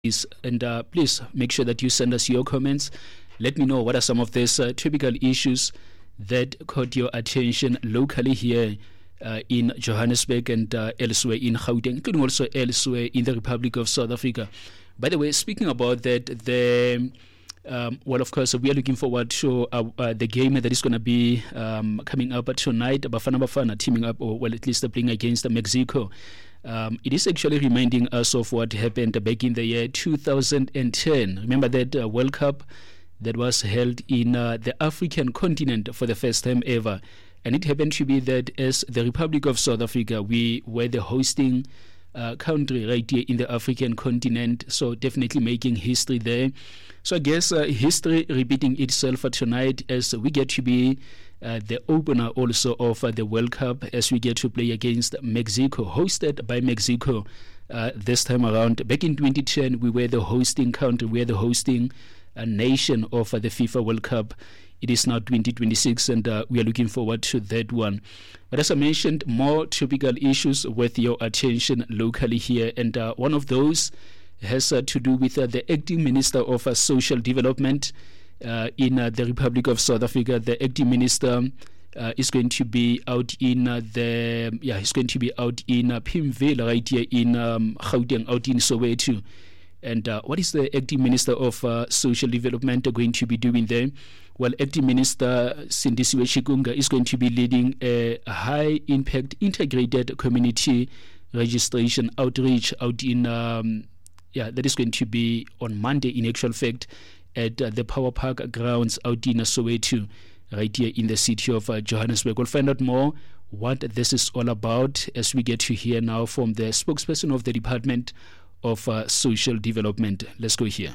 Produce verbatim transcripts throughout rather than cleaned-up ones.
And uh, please make sure that you send us your comments. Let me know what are some of these uh, typical issues that caught your attention locally here uh, in Johannesburg and uh, elsewhere in Gauteng, including also elsewhere in the Republic of South Africa. By the way, speaking about that, the um, well, of course, we are looking forward to uh, uh, the game that is going to be um, coming up tonight. Bafana Bafana teaming up, or well, at least playing against Mexico. Um, it is actually reminding us of what happened back in the year two thousand ten. Remember that uh, World Cup that was held in uh, the African continent for the first time ever. And it happened to be that as the Republic of South Africa, we were the hosting uh, country right here in the African continent. So definitely making history there. So I guess uh, history repeating itself tonight as we get to be Uh, the opener also of uh, the World Cup as we get to play against Mexico, hosted by Mexico uh, this time around. Back in twenty ten, we were the hosting country, we were the hosting uh, nation of uh, the FIFA World Cup. It is now twenty twenty-six, and uh, we are looking forward to that one. But as I mentioned, more typical issues with your attention locally here, and uh, one of those has uh, to do with uh, the acting Minister of uh, Social Development Uh, in uh, the Republic of South Africa. The acting minister uh, is going to be out in uh, the yeah he's going to be out in uh, Pimville right here in um, Gauteng, out in Soweto. And uh, what is the acting minister of uh, social development going to be doing there? Well, acting minister Sindisiwe Chikunga is going to be leading a high impact integrated community registration outreach out in um, yeah that is going to be on Monday, in actual fact, at uh, the Power Park grounds out in Soweto, right here in the city of uh, Johannesburg. We'll find out more what this is all about as we get to hear now from the spokesperson of the Department of uh, Social Development. Let's go here.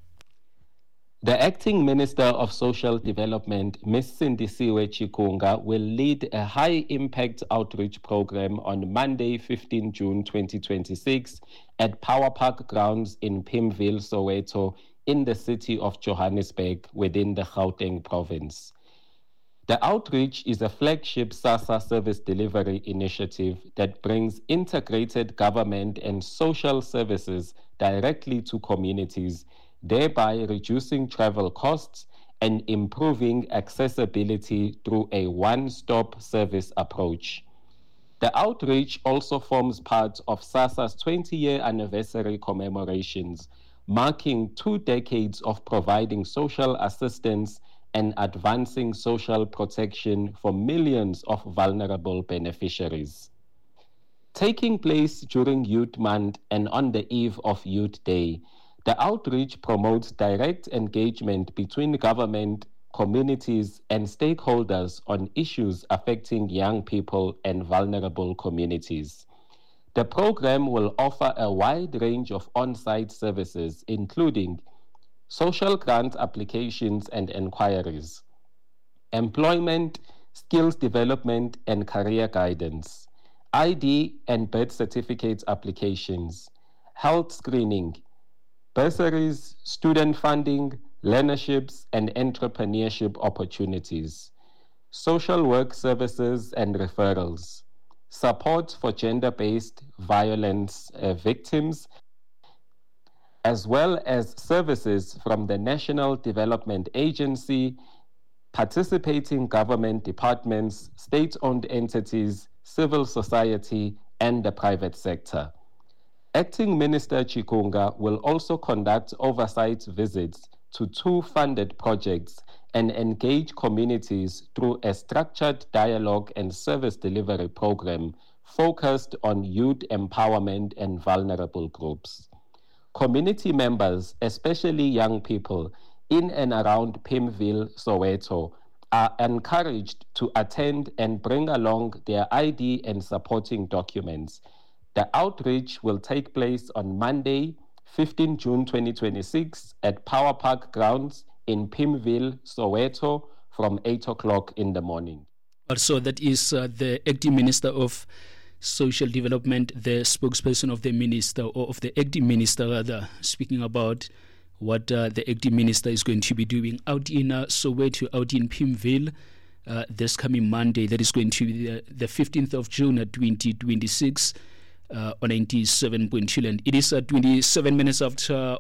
The Acting Minister of Social Development, Miz Sindisiwe Chikunga, will lead a high-impact outreach program on Monday, fifteenth June twenty twenty-six at Power Park grounds in Pimville, Soweto, in the city of Johannesburg within the Gauteng province. The outreach is a flagship SASSA service delivery initiative that brings integrated government and social services directly to communities, thereby reducing travel costs and improving accessibility through a one-stop service approach. The outreach also forms part of SASSA's twenty-year anniversary commemorations, marking two decades of providing social assistance and advancing social protection for millions of vulnerable beneficiaries. Taking place during Youth Month and on the eve of Youth Day, the outreach promotes direct engagement between government, communities, and stakeholders on issues affecting young people and vulnerable communities. The program will offer a wide range of on-site services, including social grant applications and inquiries, employment, skills development and career guidance, I D and birth certificate applications, health screening, bursaries, student funding, learnerships and entrepreneurship opportunities, social work services and referrals, support for gender-based violence uh, victims, as well as services from the National Development Agency, participating government departments, state-owned entities, civil society, and the private sector. Acting Minister Chikunga will also conduct oversight visits to two funded projects and engage communities through a structured dialogue and service delivery program focused on youth empowerment and vulnerable groups. Community members, especially young people in and around Pimville, Soweto, are encouraged to attend and bring along their I D and supporting documents. The outreach will take place on Monday, fifteenth June twenty twenty-six at Power Park grounds in Pimville, Soweto from eight o'clock in the morning. Also, that is uh, the acting Minister of Social Development, the spokesperson of the minister, or of the acting minister rather, speaking about what uh, the acting minister is going to be doing out in uh, Soweto, out in Pimville, uh, this coming Monday. That is going to be the, the fifteenth of June twenty twenty-six. uh, on ninety-seven point two. And it is uh, twenty-seven minutes after